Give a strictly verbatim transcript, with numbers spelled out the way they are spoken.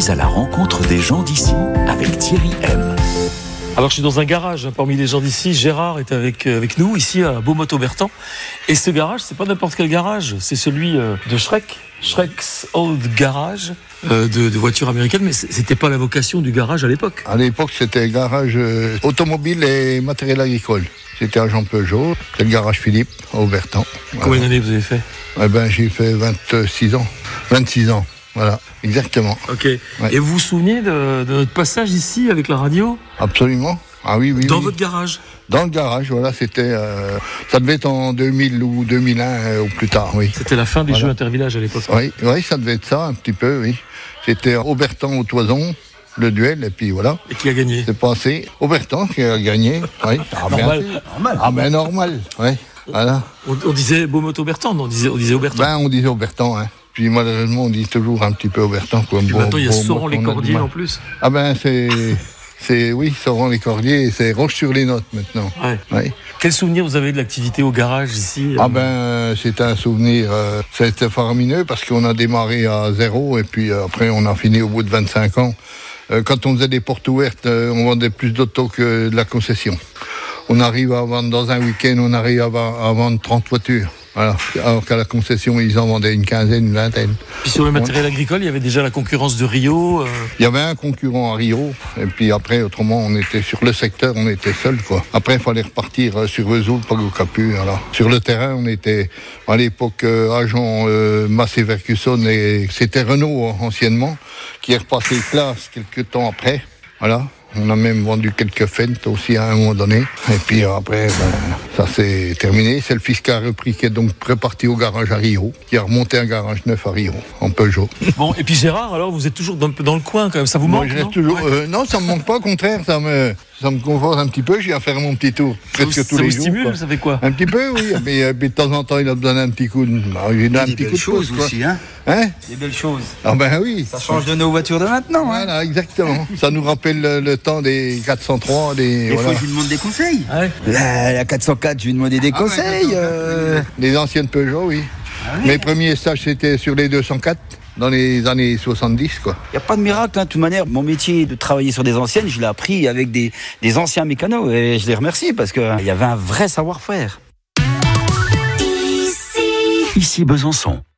Partez à la rencontre des gens d'ici avec Thierry M. Alors je suis dans un garage, hein, parmi les gens d'ici. Gérard est avec, euh, avec nous ici à Beaumont-Aubertan. Et ce garage, c'est pas n'importe quel garage, c'est celui euh, de Shrek, Shrek's Old Garage, euh, de, de voitures américaines, mais c'était pas la vocation du garage à l'époque. À l'époque, c'était garage euh, automobile et matériel agricole. C'était à Jean Peugeot, c'est le garage Philippe à Aubertan. Combien voilà. d'années vous avez fait? Eh ben, j'ai fait vingt-six ans. vingt-six ans. Voilà, exactement. Ok. Ouais. Et vous vous souvenez de, de notre passage ici avec la radio? Absolument. Ah oui, oui. Dans oui. votre garage? Dans le garage, voilà, c'était. Euh, ça devait être en deux mille ou deux mille un euh, ou plus tard, oui. C'était la fin des voilà. Jeux intervillages à l'époque. Oui, oui, ça devait être ça, un petit peu, oui. C'était Aubertan au Toison, le duel, et puis voilà. Et qui a gagné? C'est passé. Aubertan qui a gagné, oui. Ah, normal. Bien, normal. Ah ben normal, oui. Voilà. On, on disait Beaumont-Aubertan, non, on disait, on disait Aubertan. Ben, on disait Aubertan, hein. Puis malheureusement, on dit toujours un petit peu Aubertan. Quoi. Puis bon, maintenant, il y a Sauron-les-Cordiers en plus. Ah ben, c'est... c'est oui, Sauron-les-Cordiers, c'est Roche-sur-les-Notes maintenant. Ouais. Ouais. Quel souvenir vous avez de l'activité au garage ici? Ah ben, c'est un souvenir, euh, c'était faramineux parce qu'on a démarré à zéro et puis euh, après on a fini au bout de vingt-cinq ans. Euh, quand on faisait des portes ouvertes, euh, on vendait plus d'autos que de la concession. On arrive à vendre dans un week-end, on arrive à, à vendre trente voitures. Voilà. Alors qu'à la concession, ils en vendaient une quinzaine, une vingtaine. Puis sur le matériel agricole, il y avait déjà la concurrence de Rio. Euh... Il y avait un concurrent à Rio, et puis après, autrement, on était sur le secteur, on était seul, quoi. Après, il fallait repartir sur Vesoul, Pago-Capu, voilà. Sur le terrain, on était, à l'époque, euh, agent euh, Massey Ferguson, et c'était Renault, anciennement, qui est repassé classe quelques temps après, voilà. On a même vendu quelques Fendt aussi à un moment donné. Et puis après, ben, ça s'est terminé. C'est le fils qui a repris, qui est donc reparti au garage à Rio, qui a remonté un garage neuf à Rio, en Peugeot. Bon, et puis Gérard, alors vous êtes toujours dans, dans le coin quand même, ça vous Moi, manque? je reste non, toujours, ouais. euh, non, ça me manque pas, au contraire, ça me, ça me conforte un petit peu. Je viens faire mon petit tour presque ça tous vous les stimule, jours. Quoi. Ça fait quoi? Un petit peu, oui. Mais, mais de temps en temps, il a besoin d'un petit coup de, bah, il a un des petit belles coup de choses pouce, aussi, hein. Hein? Des belles choses. Ah ben oui. Ça change de nos voitures de maintenant. Voilà, hein. exactement. Ça nous rappelle le, le temps des quatre cent trois, des. Des voilà. fois, je lui demande des conseils. Ah ouais. La, la quatre cent quatre, je lui demandais des Ah conseils. ouais, euh... Les anciennes Peugeot, oui. Ah ouais. Mes premiers stages, c'était sur les deux cent quatre, dans les années soixante-dix, quoi. Il n'y a pas de miracle, hein. De toute manière, mon métier de travailler sur des anciennes, je l'ai appris avec des, des anciens mécanos. Et je les remercie parce qu'il y avait un vrai savoir-faire. Ici Besançon.